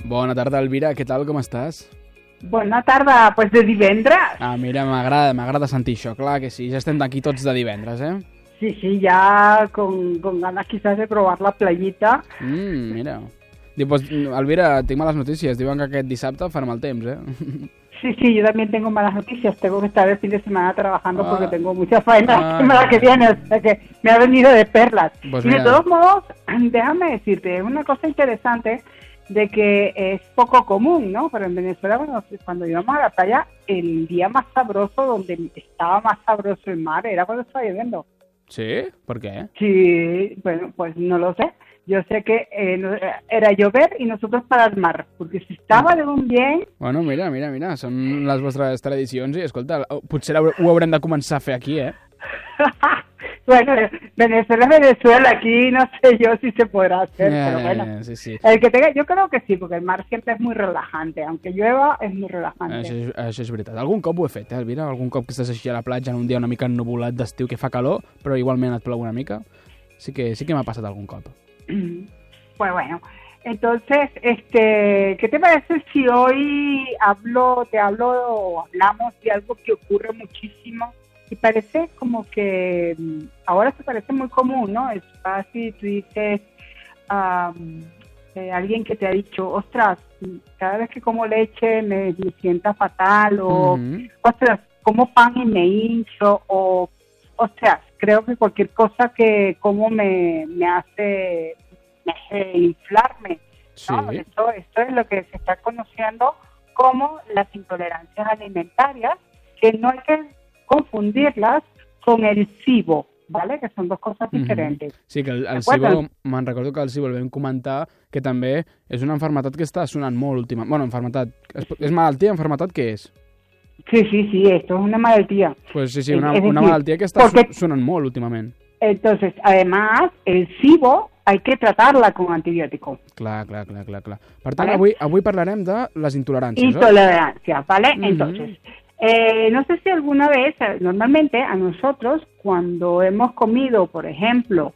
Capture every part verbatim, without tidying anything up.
Bona tarda, Elvira, què tal, com estàs? Bona tarda, pues de divendres. Ah, mira, m'agrada, m'agrada sentir això, clar que sí, ja estem aquí tots de divendres, eh? Sí, sí, ya con, con ganas quizás de probar la playita. Mmm, mira. Diu, pues, Elvira, tinc males notícies, diuen que aquest dissabte farà mal temps, eh? Sí, sí, yo también tengo malas noticias, tengo que estar el fin de semana trabajando ah. porque tengo mucha faena ah. la semana que viene, o sea que me ha venido de perlas. Pues y de todos modos, déjame decirte, es una cosa interesante de que es poco común, ¿no? Pero en Venezuela, bueno, cuando íbamos a la playa, el día más sabroso, donde estaba más sabroso el mar, era cuando estaba lloviendo. ¿Sí? ¿Por qué? Sí, bueno, pues no lo sé. Yo sé que eh, no, era llover i nosotros para el mar, perquè si estava de un bien... Bueno, mira, mira, mira, són les vostres tradicions i, escolta, potser ho haurem de començar a fer aquí, eh? Bueno, Venezuela es Venezuela, aquí no sé yo si se podrá hacer, eh, pero bueno. Sí, sí. El que tenga, yo creo que sí, porque el mar siempre es muy relajante, aunque llueva es muy relajante. Això és, això és veritat. Algun cop ho he fet, eh, Elvira? Algun cop que estàs així a la platja en un dia una mica ennuvolat d'estiu que fa calor, però igualment et plou una mica. Sí que, sí que m'ha passat algun cop. Pues bueno, entonces, este, ¿qué te parece si hoy hablo, te hablo o hablamos de algo que ocurre muchísimo y parece como que ahora se parece muy común, ¿no? Es fácil, tú dices, um, eh, alguien que te ha dicho, ostras, cada vez que como leche me, me sienta fatal, o mm-hmm. ostras, como pan y me hincho, o ostras, creo que cualquier cosa que como me, me hace... inflarme, ¿no? Sí. Esto, esto es lo que se está conociendo como las intolerancias alimentarias, que no hay que confundirlas con el SIBO, ¿vale? Que son dos cosas diferentes. Mm-hmm. Sí, que el, el SIBO, me'n recordo que el SIBO el vam comentar, que també és una malaltia que està sonant molt últimament. Bueno, enfermetat. És, és malaltia, enfermetat, què és? Sí, sí, sí, esto es una malaltia. Pues sí, sí, una, es decir, una malaltia que està porque, sonant molt últimament. Entonces, además, el SIBO hay que tratarla con antibiótico. Clar, clar, clar, clar, clar. Per tant, ¿vale? avui, avui parlarem de les intoleràncies. Intolerancias, ¿vale? Mm-hmm. Entonces, eh, no sé si alguna vez, normalmente a nosotros, cuando hemos comido, por ejemplo,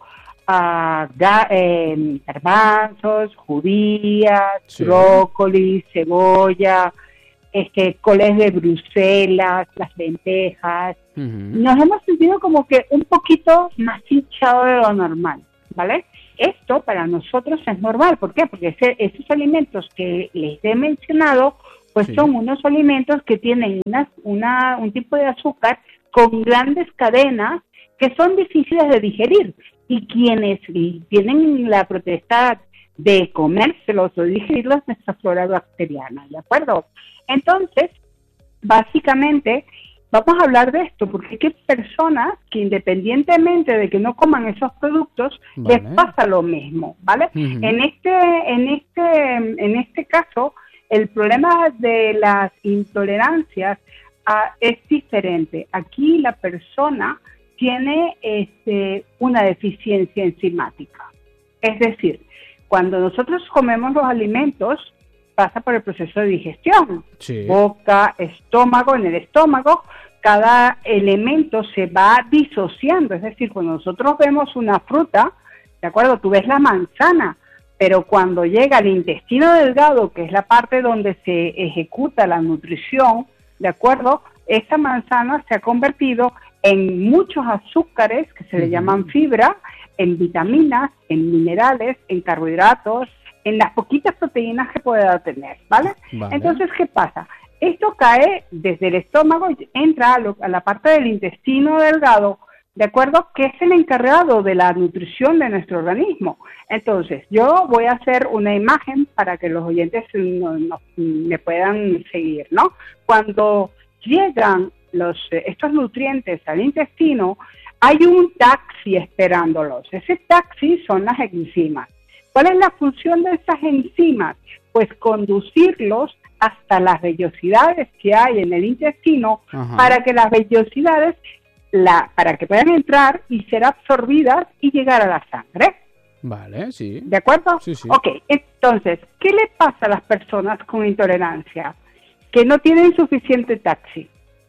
uh, ga, eh, garbanzos, judías, sí. brócoli, cebolla, este, coles de Bruselas, las lentejas, mm-hmm. nos hemos sentido como que un poquito más hinchado de lo normal, ¿vale? Esto para nosotros es normal. ¿Por qué? Porque ese, esos alimentos que les he mencionado, pues sí. son unos alimentos que tienen una, una, un tipo de azúcar con grandes cadenas que son difíciles de digerir. Y quienes tienen la potestad de comérselos o digerirlos es nuestra flora bacteriana, ¿de acuerdo? Entonces, básicamente... vamos a hablar de esto, porque hay personas que independientemente de que no coman esos productos, vale. les pasa lo mismo, ¿vale? Uh-huh. En este, en este, en este caso, el problema de las intolerancias uh, es diferente. Aquí la persona tiene este, una deficiencia enzimática. Es decir, cuando nosotros comemos los alimentos, pasa por el proceso de digestión. Sí. Boca, estómago, en el estómago, cada elemento se va disociando. Es decir, cuando nosotros vemos una fruta, ¿de acuerdo? Tú ves la manzana, pero cuando llega al intestino delgado, que es la parte donde se ejecuta la nutrición, ¿de acuerdo? Esa manzana se ha convertido en muchos azúcares, que se le llaman fibra, en vitaminas, en minerales, en carbohidratos, en las poquitas proteínas que pueda tener, ¿vale? Vale. Entonces, ¿qué pasa? Esto cae desde el estómago y entra a, lo, a la parte del intestino delgado, ¿de acuerdo? Que es el encargado de la nutrición de nuestro organismo. Entonces, yo voy a hacer una imagen para que los oyentes no, no, me puedan seguir, ¿no? Cuando llegan los, estos nutrientes al intestino, hay un taxi esperándolos. Ese taxi son las enzimas. ¿Cuál es la función de esas enzimas? Pues conducirlos hasta las vellosidades que hay en el intestino. Ajá. Para que las vellosidades, la, para que puedan entrar y ser absorbidas y llegar a la sangre. Vale, sí. ¿De acuerdo? Sí, sí. Ok, entonces, ¿qué le pasa a las personas con intolerancia? Que no tienen suficiente taxi.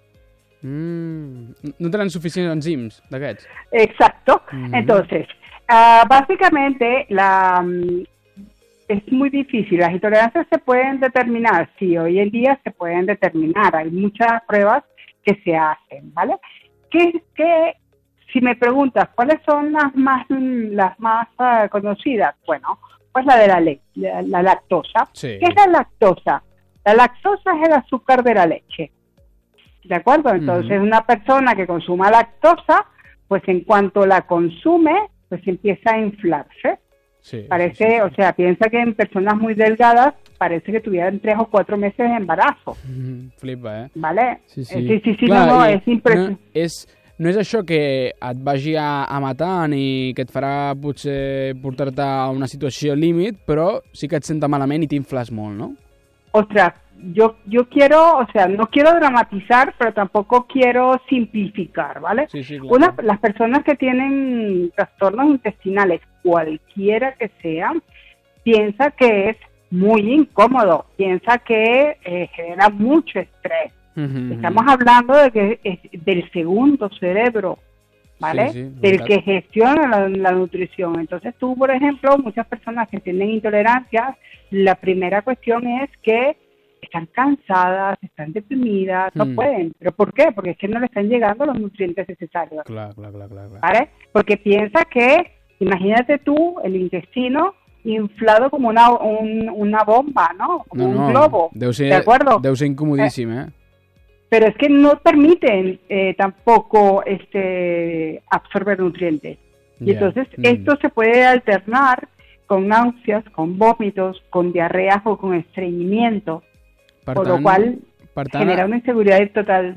Mm, no tenen suficients enzims d'aquests. Exacto. Mm-hmm. Entonces, uh, básicamente, la, es muy difícil. Las intolerancias se pueden determinar, sí, hoy en día se pueden determinar. Hay muchas pruebas que se hacen, ¿vale? Que, que si me preguntas cuáles son las más las más uh, conocidas, bueno, pues la de la, le la, la lactosa. Sí. ¿Qué es la lactosa? La lactosa es el azúcar de la leche, ¿de acuerdo? Entonces, uh-huh. una persona que consuma lactosa, pues en cuanto la consume, pues empieza a inflarse. Sí, parece, sí, sí, sí. O sea, piensa que en personas muy delgadas parece que tuvieran tres o cuatro meses de embarazo. Mm, flipa, eh? ¿Vale? Sí, sí, eh, sí, sí, sí Clar, no, no, és impressionant. No és, no és això que et vagi a, a matar ni que et farà potser portar-te a una situació límit, però sí que et senta malament i t'infles molt, ¿no? Ostras, yo, yo quiero, o sea, no quiero dramatizar, pero tampoco quiero simplificar, ¿vale? Sí, sí, claro. Una, las personas que tienen trastornos intestinales, cualquiera que sean, piensa que es muy incómodo, piensa que eh, genera mucho estrés. Uh-huh. Estamos hablando de que es del segundo cerebro, ¿vale? Sí, sí, del que gestiona la, la nutrición. Entonces tú, por ejemplo, muchas personas que tienen intolerancias, la primera cuestión es que están cansadas, están deprimidas, no mm. pueden. ¿Pero por qué? Porque es que no le están llegando los nutrientes necesarios. Claro, claro, claro, claro. ¿Vale? Porque piensa que, imagínate tú, el intestino inflado como una, un, una bomba, ¿no? Como no, un no. globo. Deu ser, ¿de acuerdo? Deu ser incomodíssim, eh? Pero es que no permiten eh, tampoco este absorber nutrientes. Y yeah. entonces mm. esto se puede alternar con náuseas, con vómitos, con diarreas o con estreñimiento, per por tant, lo cual per tant, genera una inseguridad total.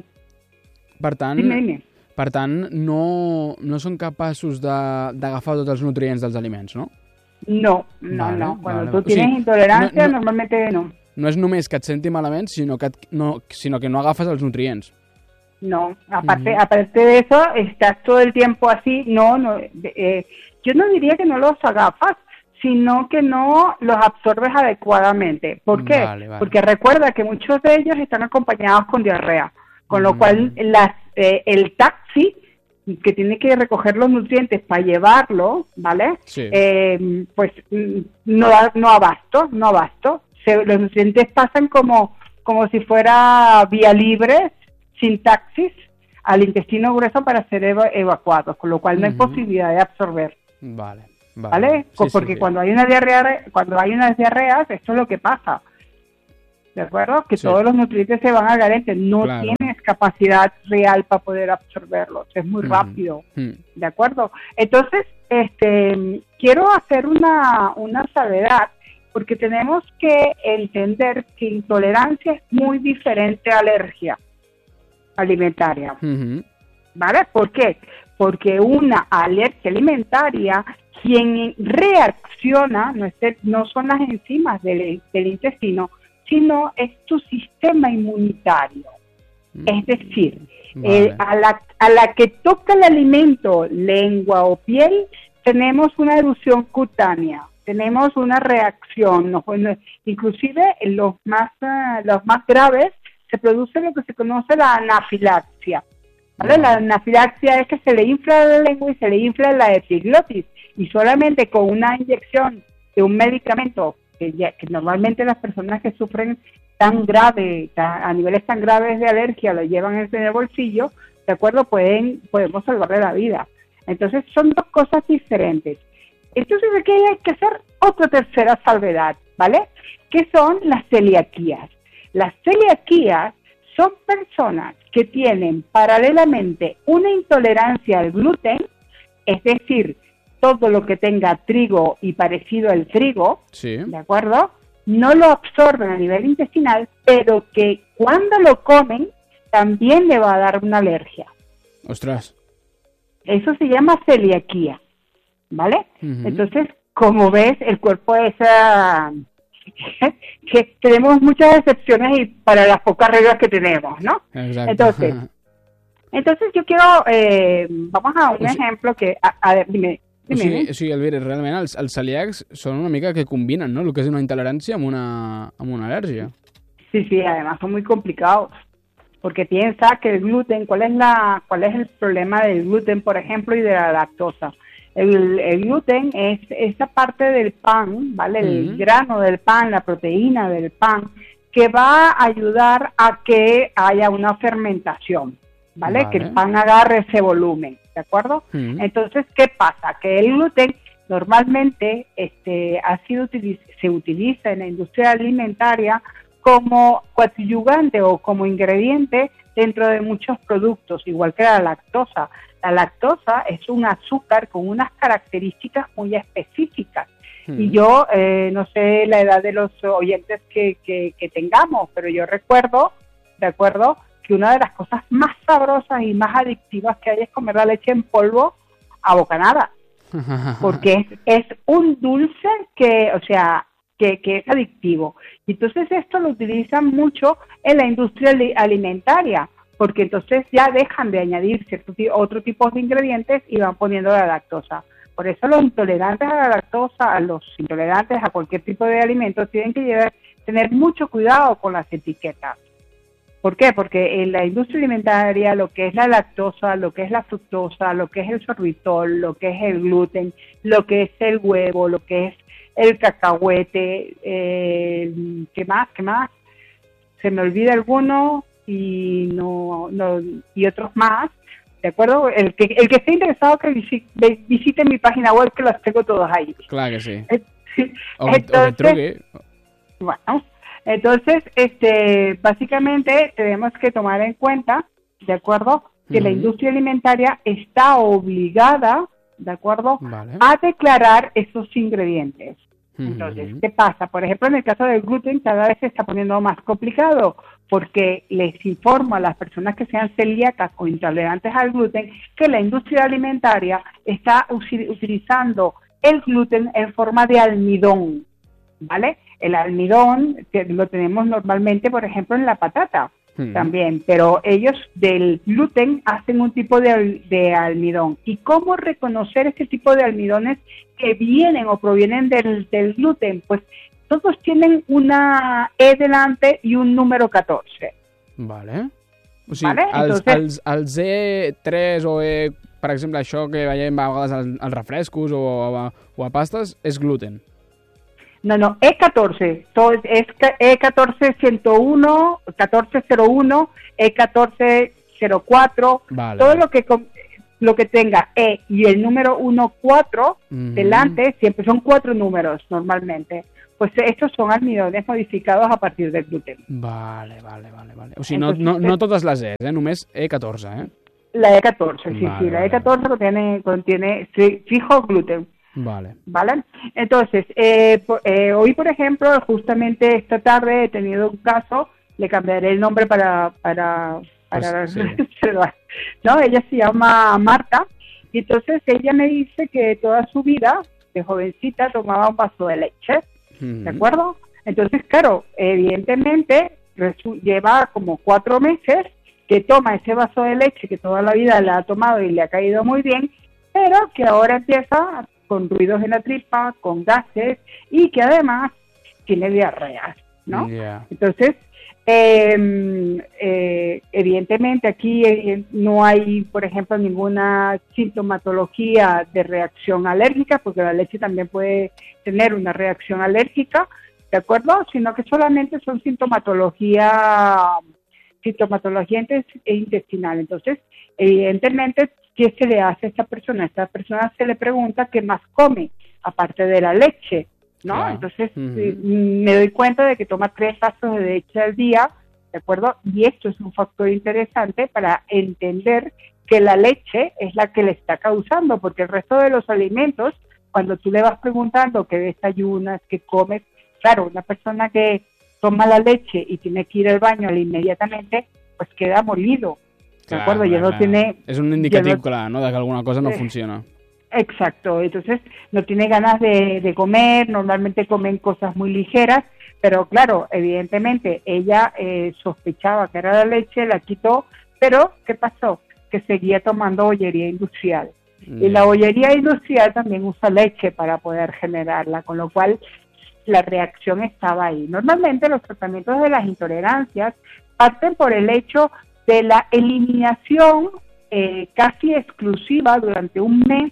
Per tant, dime, dime. Per tant no, no són capaços d'agafar tots els nutrients dels aliments, no? No, no, vale, no. Cuando vale. tú tienes o sigui, intolerancia, no, no, normalmente no. No és només que et senti malament, sinó que, et, no, sino que no agafes els nutrients. No, aparte, uh-huh. aparte de eso, estás todo el tiempo así, no, no eh, yo no diría que no los agafas, sino que no los absorbes adecuadamente. ¿Por qué? Vale, vale. Porque recuerda que muchos de ellos están acompañados con diarrea, con lo uh-huh. cual las, eh, el taxi que tiene que recoger los nutrientes para llevarlo, ¿vale? Sí. Eh, pues no, no abasto, no abasto. Se, los nutrientes pasan como, como si fuera vía libre, sin taxis, al intestino grueso para ser eva evacuados, con lo cual no hay uh-huh. posibilidad de absorber. Vale. Vale. ¿Vale? Sí, Porque sí, sí. cuando hay una diarrea, cuando hay unas diarreas, esto es lo que pasa. ¿De acuerdo? Que sí. todos los nutrientes se van al garete, no claro. tienes capacidad real para poder absorberlos, es muy mm. rápido. Mm. ¿De acuerdo? Entonces, este quiero hacer una, una salvedad, porque tenemos que entender que intolerancia es muy diferente a alergia alimentaria. Mm-hmm. ¿Vale? ¿Por qué? Porque una alergia alimentaria, quien reacciona no, es el, no son las enzimas del, del intestino, sino es tu sistema inmunitario. Mm. Es decir, vale. eh, a, la, a la que toca el alimento, lengua o piel, tenemos una erupción cutánea, tenemos una reacción. No, inclusive en los más, uh, los más graves se produce lo que se conoce la anafilaxia. ¿Vale? No. La anafilaxia es que se le infla la lengua y se le infla la epiglotis, y solamente con una inyección de un medicamento que, ya, que normalmente las personas que sufren tan grave, tan, a niveles tan graves de alergia, lo llevan en el bolsillo, ¿de acuerdo? Pueden, podemos salvarle la vida. Entonces son dos cosas diferentes. Entonces aquí hay que hacer otra tercera salvedad, ¿vale? Que son las celiaquías. Las celiaquías son personas que tienen paralelamente una intolerancia al gluten, es decir, todo lo que tenga trigo y parecido al trigo, sí. ¿de acuerdo? No lo absorben a nivel intestinal, pero que cuando lo comen también le va a dar una alergia. ¡Ostras! Eso se llama celiaquía, ¿vale? Uh-huh. Entonces, como ves, el cuerpo es... Uh, que tenemos muchas excepciones y para las pocas reglas que tenemos, ¿no? Exacto. Entonces, entonces yo quiero... Eh, vamos a un o sigui, ejemplo que... A, a ver, dime... O sigui, o sigui, Elvira, realment els, els celíacs són una mica que combinen, ¿no? El que és una intolerància amb una, amb una al·lèrgia. Sí, sí, además son muy complicados, porque piensa que el gluten, ¿cuál es, la, cuál es el problema del gluten, por ejemplo, y de la lactosa? El, el gluten es esa parte del pan, ¿vale? El Mm. grano del pan, la proteína del pan, que va a ayudar a que haya una fermentación, ¿vale? Vale. Que el pan agarre ese volumen, ¿de acuerdo? Mm. Entonces, ¿qué pasa? Que el gluten normalmente este, ha sido utiliz- se utiliza en la industria alimentaria como coadyuvante o como ingrediente dentro de muchos productos, igual que la lactosa. La lactosa es un azúcar con unas características muy específicas. Mm. Y yo eh, no sé la edad de los oyentes que, que, que tengamos, pero yo recuerdo, ¿de acuerdo?, que una de las cosas más sabrosas y más adictivas que hay es comer la leche en polvo a bocanada, porque es, es un dulce que, o sea, que, que es adictivo. Y entonces esto lo utilizan mucho en la industria ali- alimentaria, porque entonces ya dejan de añadir cierto ti- otro tipo de ingredientes y van poniendo la lactosa. Por eso los intolerantes a la lactosa, a los intolerantes a cualquier tipo de alimento, tienen que llevar, tener mucho cuidado con las etiquetas. ¿Por qué? Porque en la industria alimentaria lo que es la lactosa, lo que es la fructosa, lo que es el sorbitol, lo que es el gluten, lo que es el huevo, lo que es el cacahuete, eh, ¿qué más? ¿Qué más? Se me olvida alguno y no, no y otros más, ¿de acuerdo? El que el que esté interesado que visite, visite mi página web, que los tengo todos ahí. Clar que sí. Sí. O, que- o que Entonces, truqui. bueno, entonces, este, básicamente tenemos que tomar en cuenta, ¿de acuerdo?, que la Ujú. industria alimentaria está obligada, ¿de acuerdo?, Vale. a declarar esos ingredientes. Entonces, Ujú. ¿qué pasa? Por ejemplo, en el caso del gluten, cada vez se está poniendo más complicado, porque les informo a las personas que sean celíacas o intolerantes al gluten que la industria alimentaria está usi- utilizando el gluten en forma de almidón, ¿vale? El almidón que lo tenemos normalmente, por ejemplo, en la patata Mm. también, pero ellos del gluten hacen un tipo de, al- de almidón. ¿Y cómo reconocer este tipo de almidones que vienen o provienen del, del gluten? Pues todos tienen una E delante y un número catorce. Vale. O sigui, Vale, els, entonces- els, els E tres o E, per exemple, això que veiem a vegades als, als refrescos o a, o a pastes, és gluten. No, no, E catorce, todo es, es ca- E catorce ciento uno, catorce cero uno, E catorce cero cuatro, Vale. todo lo que com- lo que tenga E y el número uno cuatro Ujú. delante, siempre son cuatro números normalmente, pues estos son almidones modificados a partir del gluten. Vale, vale, vale. vale. O sigui, no, Entonces, no, no eh, totes les E's, eh? Només E catorze, eh? La E catorce, sí, Vale, sí, la vale, E catorce contiene, contiene sí, fijo gluten. Vale. ¿Vale? Entonces, eh, po- eh, hoy, por ejemplo, justamente esta tarde he tenido un caso, le cambiaré el nombre para, para, para Pues, sí. ¿no? Ella se llama Marta, y entonces ella me dice que toda su vida, de jovencita, tomaba un vaso de leche, Mm. ¿de acuerdo? Entonces, claro, evidentemente, resu- lleva como cuatro meses que toma ese vaso de leche que toda la vida la ha tomado y le ha caído muy bien, pero que ahora empieza con ruidos en la tripa, con gases y que además tiene diarreas, ¿no? Ya. Entonces, eh, eh, evidentemente aquí eh, no hay, por ejemplo, ninguna sintomatología de reacción alérgica, porque la leche también puede tener una reacción alérgica, ¿de acuerdo? Sino que solamente son sintomatología, sintomatología intes- intestinal. Entonces, evidentemente, ¿qué se le hace a esta persona? A esta persona se le pregunta qué más come, aparte de la leche, ¿no? Claro. Entonces, Ujú. eh, me doy cuenta de que toma tres vasos de leche al día, ¿de acuerdo? Y esto es un factor interesante para entender que la leche es la que le está causando, porque el resto de los alimentos, cuando tú le vas preguntando qué desayunas, qué comes, claro, una persona que toma la leche y tiene que ir al baño inmediatamente, pues queda molido. ¿De Clar, acuerdo? Ya clar, no clar. tiene... És un indicatiu, no- clar, no?, de que alguna cosa no Eh, funciona. Exacto, entonces no tiene ganas de, de comer, normalmente comen cosas muy ligeras, pero claro, evidentemente ella eh, sospechaba que era la leche, la quitó, pero ¿qué pasó? Que seguía tomando bollería industrial. Y la bollería industrial también usa leche para poder generarla, con lo cual la reacción estaba ahí. Normalmente los tratamientos de las intolerancias parten por el hecho de la eliminación eh, casi exclusiva durante un mes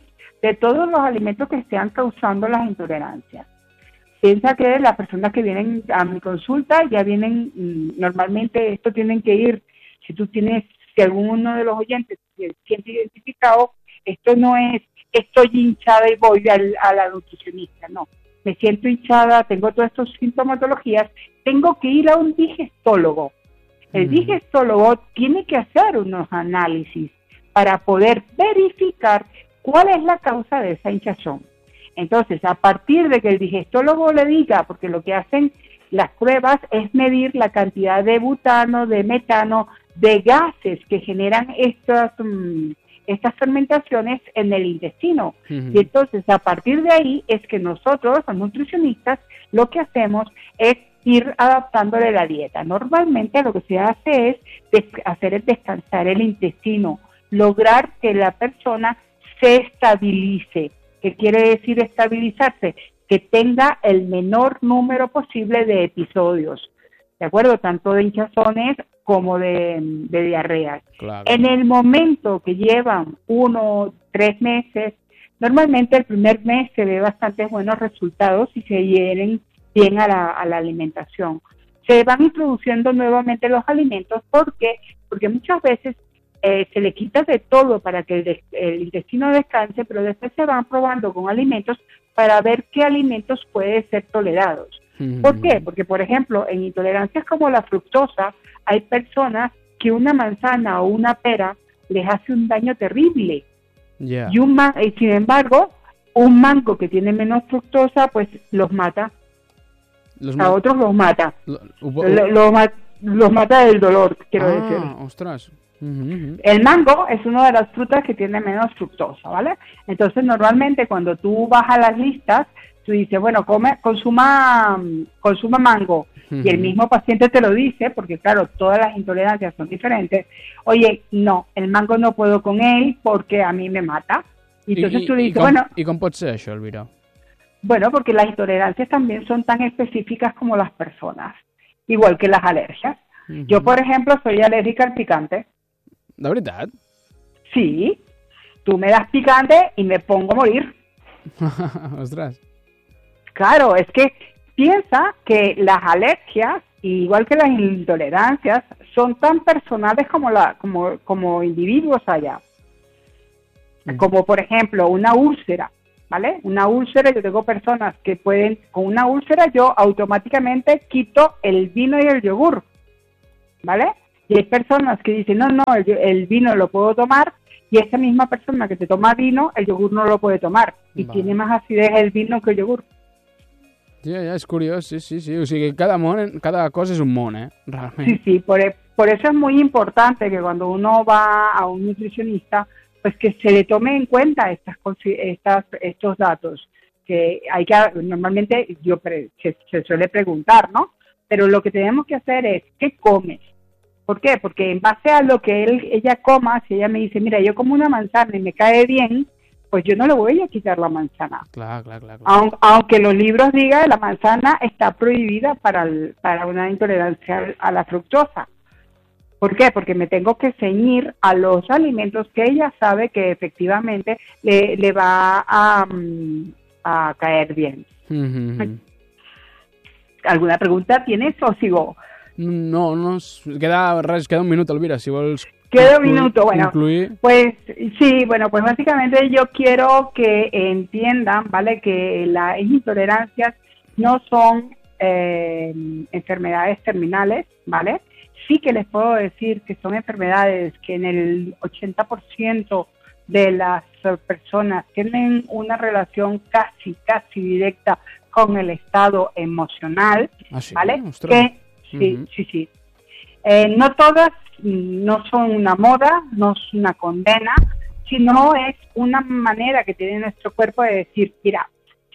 de todos los alimentos que estén causando las intolerancias. Piensa que las personas que vienen a mi consulta ya vienen, normalmente esto tienen que ir, si tú tienes, si alguno de los oyentes se siente identificado, esto no es, estoy hinchada y voy al, a la nutricionista, no. Me siento hinchada, tengo todas estas sintomatologías, tengo que ir a un digestólogo. El digestólogo tiene que hacer unos análisis para poder verificar cuál es la causa de esa hinchazón. Entonces, a partir de que el digestólogo le diga, porque lo que hacen las pruebas es medir la cantidad de butano, de metano, de gases que generan estas, um, estas fermentaciones en el intestino. Uh-huh. Y entonces, a partir de ahí, es que nosotros, los nutricionistas, lo que hacemos es ir adaptándole la dieta. Normalmente lo que se hace es des- hacer es descansar el intestino, lograr que la persona se estabilice. ¿Qué quiere decir estabilizarse? Que tenga el menor número posible de episodios, ¿de acuerdo? Tanto de hinchazones como de, de diarreas. Claro. En el momento que llevan uno, tres meses, normalmente el primer mes se ve bastantes buenos resultados y se adhieren bien a la, a la alimentación. Se van introduciendo nuevamente los alimentos, ¿por qué? Porque muchas veces Eh, se le quita de todo para que el, de, el intestino descanse, pero después se van probando con alimentos para ver qué alimentos pueden ser tolerados. Mm. ¿Por qué? Porque, por ejemplo, en intolerancias como la fructosa, hay personas que una manzana o una pera les hace un daño terrible. Yeah. Y, un ma- y sin embargo, un mango que tiene menos fructosa, pues los mata. Los ma- a otros los mata. Lo, lo, lo, lo, los mata del dolor, quiero ah, decir. Ostras. Uh-huh. El mango es una de las frutas que tiene menos fructosa, ¿vale? Entonces, normalmente cuando tú vas a las listas, tú dices, bueno, come, consuma, consuma mango, uh-huh. y el mismo paciente te lo dice, porque claro, todas las intolerancias son diferentes. Oye, no, el mango no puedo con él porque a mí me mata. Y entonces I, tú dices, i com, bueno... ¿Y com pot ser això, Elvira? Bueno, porque las intolerancias también son tan específicas como las personas, igual que las alergias. Uh-huh. Yo, por ejemplo, soy alérgica al picante. ¿De verdad? Sí, tú me das picante y me pongo a morir. Ostras. Claro, es que piensa que las alergias, igual que las intolerancias, son tan personales como la como, como individuos allá. Mm. Como por ejemplo una úlcera, ¿vale? Una úlcera, yo tengo personas que pueden, con una úlcera yo automáticamente quito el vino y el yogur, ¿vale? Y hay personas que dicen, no, no, el, el vino lo puedo tomar, y esa misma persona que te toma vino, el yogur no lo puede tomar. Y vale. Tiene más acidez el vino que el yogur. Ja, ja, és curiós, sí, sí, sí. O sigui, cada, món, cada cosa és un món, eh? Realment. Sí, sí, por, por eso es muy importante que cuando uno va a un nutricionista, pues que se le tome en cuenta estas, estas, estos datos. Que hay que, normalmente yo pre, se, se suele preguntar, ¿no? Pero lo que tenemos que hacer es, ¿qué comes? ¿Por qué? Porque en base a lo que él, ella coma, si ella me dice, mira, yo como una manzana y me cae bien, pues yo no le voy a quitar la manzana. Claro, claro, claro. Aunque, aunque los libros digan que la manzana está prohibida para, el, para una intolerancia a la fructosa. ¿Por qué? Porque me tengo que ceñir a los alimentos que ella sabe que efectivamente le, le va a, a caer bien. Mm-hmm. ¿Alguna pregunta tienes o sigo? No, no, queda res, queda un minuto, Elvira, si vols... Queda un minuto, bueno, concluir. Pues sí, bueno, pues básicamente yo quiero que entiendan, ¿vale? Que las intolerancias no son eh, enfermedades terminales, ¿vale? Sí que les puedo decir que son enfermedades que en el ochenta por ciento de las personas tienen una relación casi, casi directa con el estado emocional, ¿Ah, sí? ¿vale? Ostras. Que sí, uh-huh. sí, sí. Eh, no todas no son una moda, no es una condena, sino es una manera que tiene nuestro cuerpo de decir, mira,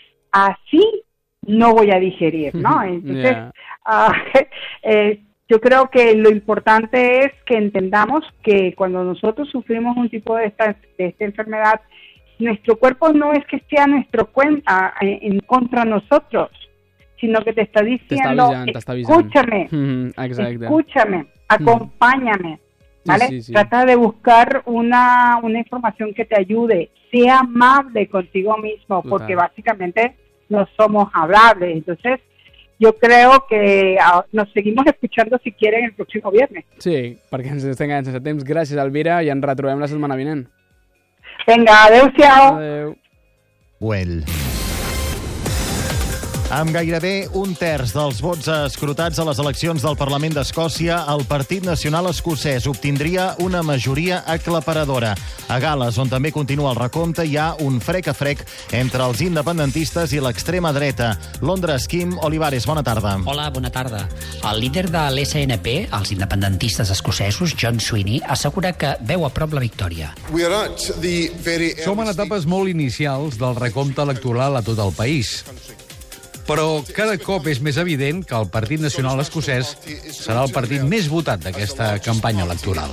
así no voy a digerir, ¿no? Entonces, yeah. uh, eh, yo creo que lo importante es que entendamos que cuando nosotros sufrimos un tipo de esta, de esta enfermedad, nuestro cuerpo no es que esté a nuestro cuenta, en, en contra de nosotros, sino que te está diciendo, te está avisant, te está avisant. escúchame, mm, exacte. escúchame, acompáñame, ¿vale? Sí, sí, sí. Trata de buscar una, una información que te ayude. Sea amable contigo mismo, Total. porque básicamente no somos hablables. Entonces, yo creo que uh, nos seguimos escuchando si quieren el próximo viernes. Sí, perquè ens estem quedant sense temps. Gràcies, Elvira, i ens retrobem la setmana vinent. Venga, adeu-siau. Adeu. Well. Amb gairebé un terç dels vots escrutats a les eleccions del Parlament d'Escòcia, el Partit Nacional Escocès obtindria una majoria aclaparadora. A Gal·les, on també continua el recompte, hi ha un frec a frec entre els independentistes i l'extrema dreta. Londres, Quim Olivares, bona tarda. Hola, bona tarda. El líder de l'S N P, els independentistes escocesos, John Sweeney, assegura que veu a prop la victòria. Som en etapes molt inicials del recompte electoral a tot el país. Però cada cop és més evident que el Partit Nacional Escocès serà el partit més votat d'aquesta campanya electoral.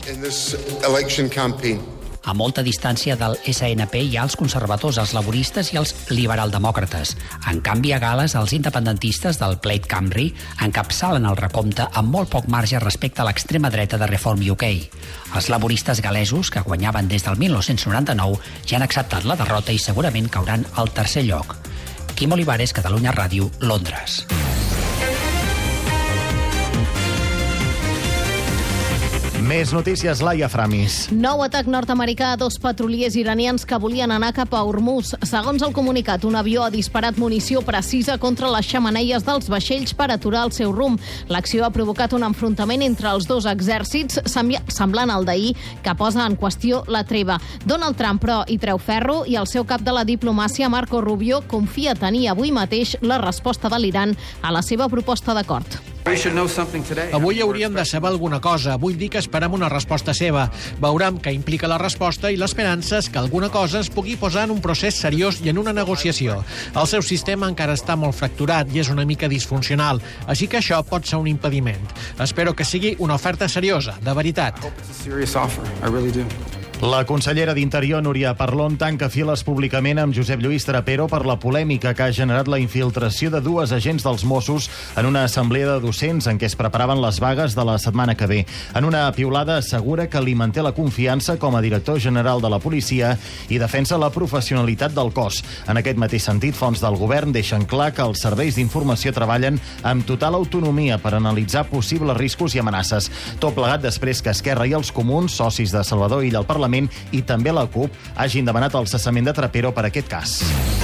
A molta distància del S N P hi ha els conservadors, els laboristes i els liberaldemòcrates. En canvi, a Gal·les, els independentistes del Plaid Cymru encapçalen el recompte amb molt poc marge respecte a l'extrema dreta de Reform U K. Els laboristes galesos, que guanyaven des del mil nou-cents noranta-nou, ja han acceptat la derrota i segurament cauran al tercer lloc. Quim Olivares, Catalunya Ràdio, Londres. Més notícies, Laia Framis. Nou atac nord-americà a dos petroliers iranians que volien anar cap a Hormuz. Segons el comunicat, un avió ha disparat munició precisa contra les xemeneies dels vaixells per aturar el seu rumb. L'acció ha provocat un enfrontament entre els dos exèrcits, semblant al d'ahir, que posa en qüestió la treva. Donald Trump, però, hi treu ferro i el seu cap de la diplomàcia, Marco Rubio, confia tenir avui mateix la resposta de l'Iran a la seva proposta d'acord. Avui hauríem de saber alguna cosa. Vull dir que esperem una resposta seva. Veurem què implica la resposta i l'esperança és que alguna cosa es pugui posar en un procés seriós i en una negociació. El seu sistema encara està molt fracturat i és una mica disfuncional, així que això pot ser un impediment. Espero que sigui una oferta seriosa, de veritat. La consellera d'Interior, Núria Parlon, tanca files públicament amb Josep Lluís Trapero per la polèmica que ha generat la infiltració de dues agents dels Mossos en una assemblea de docents en què es preparaven les vagues de la setmana que ve. En una piulada assegura que li manté la confiança com a director general de la policia i defensa la professionalitat del cos. En aquest mateix sentit, fonts del govern deixen clar que els serveis d'informació treballen amb total autonomia per analitzar possibles riscos i amenaces. Tot plegat després que Esquerra i els Comuns, socis de Salvador Illa al Parlament, i també la CUP hagin demanat el cessament de Trapero per aquest cas.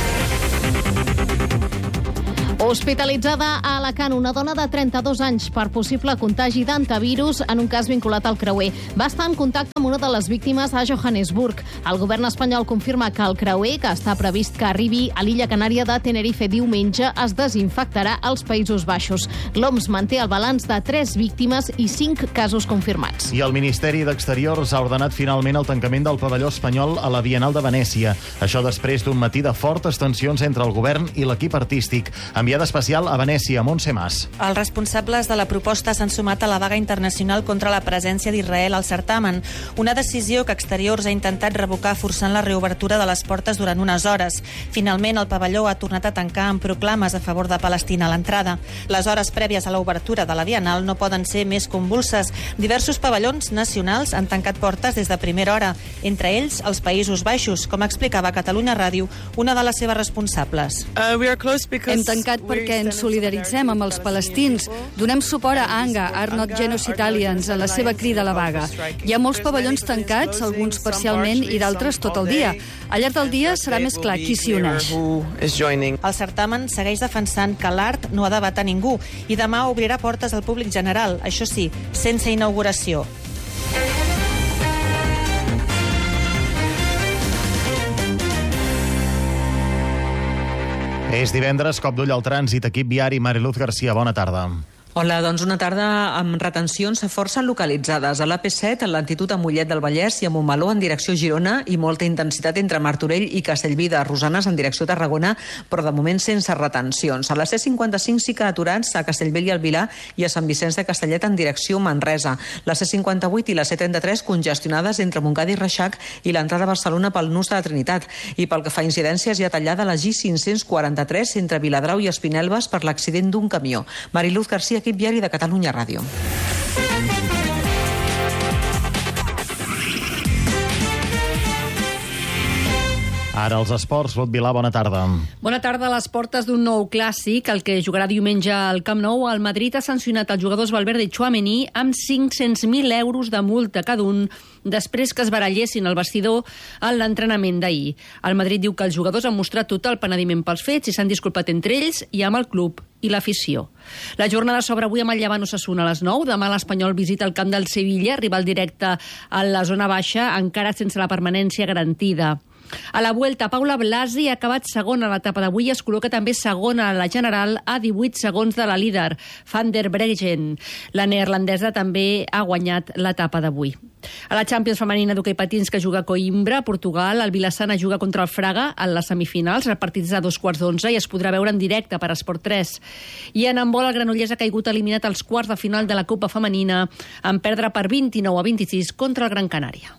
Hospitalitzada a Alacant una dona de trenta-dos anys per possible contagi d'antivirus en un cas vinculat al creuer. Va estar en contacte amb una de les víctimes a Johannesburg. El govern espanyol confirma que el creuer, que està previst que arribi a l'illa canària de Tenerife diumenge, es desinfectarà als Països Baixos. L'O M S manté el balanç de tres víctimes i cinc casos confirmats. I el Ministeri d'Exteriors ha ordenat finalment el tancament del pavelló espanyol a la Bienal de Venècia. Això després d'un matí de fortes tensions entre el govern i l'equip artístic. Enviada especial a Venècia, Montse Mas. Els responsables de la proposta s'han sumat a la vaga internacional contra la presència d'Israel al certamen, una decisió que Exteriors ha intentat revocar forçant la reobertura de les portes durant unes hores. Finalment, el pavelló ha tornat a tancar amb proclames a favor de Palestina a l'entrada. Les hores prèvies a l'obertura de la Bienal no poden ser més convulses. Diversos pavellons nacionals han tancat portes des de primera hora, entre ells els Països Baixos, com explicava a Catalunya Ràdio una de les seves responsables. Uh, Hem tancat perquè ens solidaritzem amb els palestins. Donem suport a ANGA, Are Not Genocide Alliance, en la seva crida a la vaga. Hi ha molts pavellons tancats, alguns parcialment i d'altres tot el dia. Al llarg del dia serà més clar qui s'hi uneix. El certamen segueix defensant que l'art no ha de vetar ningú i demà obrirà portes al públic general, això sí, sense inauguració. És divendres, cop d'ull al trànsit, equip viari, Mariluz Garcia, bona tarda. Hola, doncs una tarda amb retencions força localitzades. A l'A P set, en lentitud a Mollet del Vallès i a Montmeló en direcció Girona i molta intensitat entre Martorell i Castellví de Rosanes en direcció Tarragona, però de moment sense retencions. A la C cinquanta-cinc sí que aturats a Castellbell i el Vilar i a Sant Vicenç de Castellet en direcció Manresa. La C cinquanta-vuit i la C trenta-tres congestionades entre Montcada i Reixac i l'entrada a Barcelona pel nus de la Trinitat. I pel que fa a incidències, hi ha tallada la G cinc-cents quaranta-tres entre Viladrau i Espinelves per l'accident d'un camió. Mariluz Garcia, equip viari de Catalunya Ràdio. Ara els esports, Ruth Vilà, bona tarda. Bona tarda. A les portes d'un nou clàssic, el que jugarà diumenge al Camp Nou, el Madrid ha sancionat els jugadors Valverde i Tchouaméni amb cinc-cents mil euros de multa cada un després que es barallessin al vestidor en l'entrenament d'ahir. El Madrid diu que els jugadors han mostrat total penediment pels fets i s'han disculpat entre ells i amb el club i l'afició. La jornada s'obre avui amb el Llevant Osasuna a les nou. Demà l'Espanyol visita el camp del Sevilla, rival directe a la zona baixa, encara sense la permanència garantida. A la Vuelta, Paula Blasi ha acabat segona a l'etapa d'avui i es col·loca també segona a la general a divuit segons de la líder, Van der Breggen. La neerlandesa també ha guanyat l'etapa d'avui. A la Champions femenina d'hoquei patins que juga a Coimbra, Portugal, el Vilassana juga contra el Fraga en les semifinals, el partit és a dos quarts d'onze i es podrà veure en directe per Esport tres. I en handbol, el Granollers ha caigut eliminat als quarts de final de la Copa Femenina en perdre per vint-i-nou a vint-i-sis contra el Gran Canària.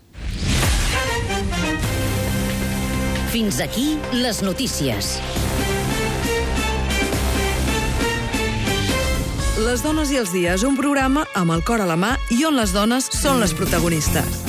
Fins aquí les notícies. Les dones i els dies, un programa amb el cor a la mà i on les dones són les protagonistes.